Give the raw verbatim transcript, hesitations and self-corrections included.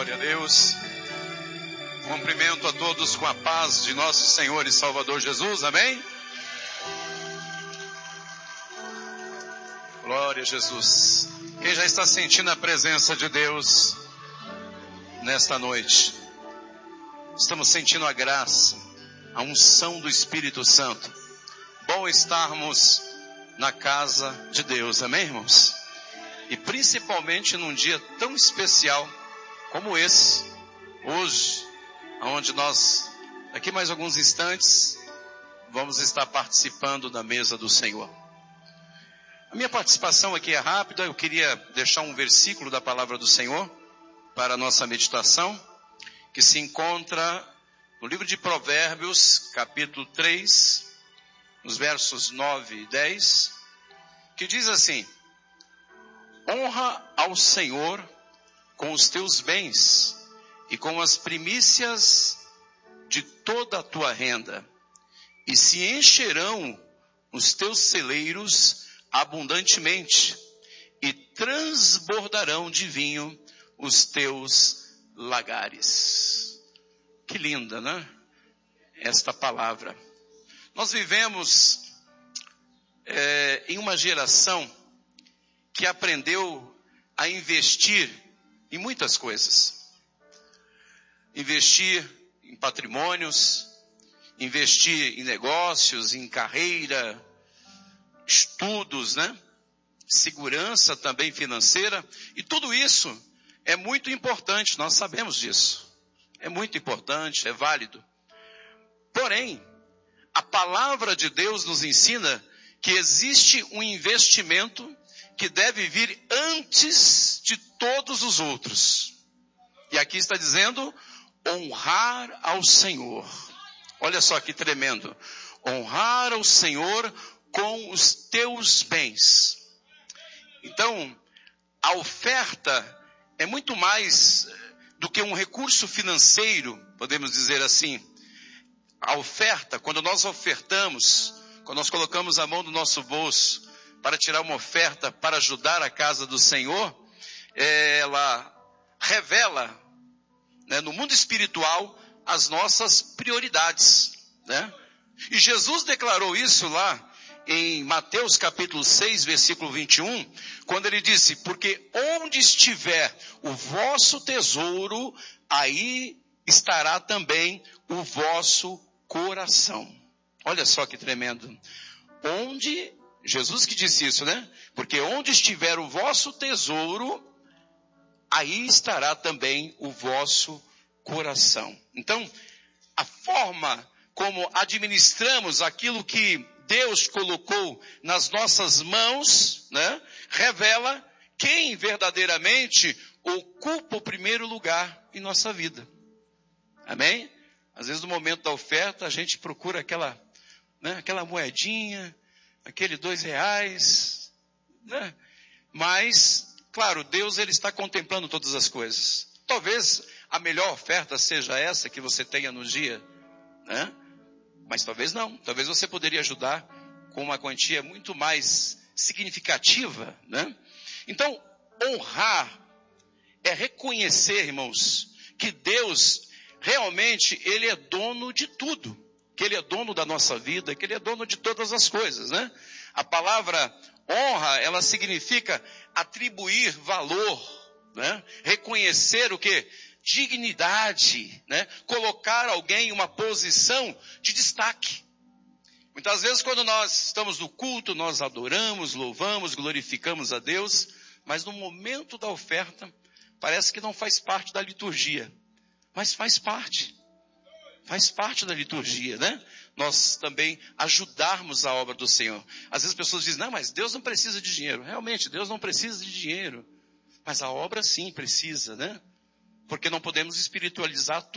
Glória a Deus. Cumprimento a todos com a paz de nosso Senhor e Salvador Jesus, amém? Glória a Jesus. Quem já está sentindo a presença de Deus nesta noite? Estamos sentindo a graça, a unção do Espírito Santo. Bom estarmos na casa de Deus, amém, irmãos? E principalmente num dia tão especial como esse, hoje, onde nós, daqui mais alguns instantes, vamos estar participando da mesa do Senhor. A minha participação aqui é rápida, eu queria deixar um versículo da palavra do Senhor para a nossa meditação, que se encontra no livro de Provérbios, capítulo três, nos versos nove e dez, que diz assim: honra ao Senhor com os teus bens e com as primícias de toda a tua renda, e se encherão os teus celeiros abundantemente, e transbordarão de vinho os teus lagares. Que linda, né? Esta palavra. Nós vivemos é, em uma geração que aprendeu a investir em muitas coisas. Investir em patrimônios, investir em negócios, em carreira, estudos, né? Segurança também financeira. E tudo isso é muito importante, nós sabemos disso. É muito importante, é válido. Porém, a palavra de Deus nos ensina que existe um investimento que deve vir antes de todos os outros. E aqui está dizendo, honrar ao Senhor. Olha só que tremendo. Honrar ao Senhor com os teus bens. Então, a oferta é muito mais do que um recurso financeiro, podemos dizer assim. A oferta, quando nós ofertamos, quando nós colocamos a mão no nosso bolso para tirar uma oferta para ajudar a casa do Senhor, ela revela, né, no mundo espiritual as nossas prioridades, né? E Jesus declarou isso lá em Mateus capítulo seis, versículo vinte e um, quando ele disse: porque onde estiver o vosso tesouro, aí estará também o vosso coração. Olha só que tremendo. Onde, Jesus que disse isso, né? Porque onde estiver o vosso tesouro, aí estará também o vosso coração. Então, a forma como administramos aquilo que Deus colocou nas nossas mãos, né, revela quem verdadeiramente ocupa o primeiro lugar em nossa vida. Amém? Às vezes no momento da oferta a gente procura aquela, né, aquela moedinha, aquele dois reais, né? Mas, claro, Deus ele está contemplando todas as coisas. Talvez a melhor oferta seja essa que você tenha no dia, né? Mas talvez não. Talvez você poderia ajudar com uma quantia muito mais significativa, né? Então, honrar é reconhecer, irmãos, que Deus realmente, Ele é dono de tudo. Que Ele é dono da nossa vida, que Ele é dono de todas as coisas, né? A palavra honra, ela significa atribuir valor, né? Reconhecer o quê? Dignidade, né? Colocar alguém em uma posição de destaque. Muitas vezes quando nós estamos no culto, nós adoramos, louvamos, glorificamos a Deus, mas no momento da oferta, parece que não faz parte da liturgia. Mas faz parte. Faz parte da liturgia, né? Nós também ajudarmos a obra do Senhor. Às vezes as pessoas dizem, não, mas Deus não precisa de dinheiro. Realmente, Deus não precisa de dinheiro. Mas a obra sim precisa, né? Porque não podemos espiritualizar